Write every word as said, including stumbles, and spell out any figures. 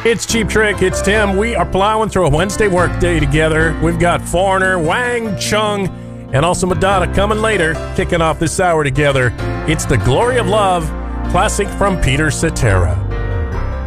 It's Cheap Trick, it's Tim. We are plowing through a Wednesday work day together. We've got Foreigner, Wang Chung, and also Madonna coming later, kicking off this hour together. It's The Glory of Love, classic from Peter Cetera.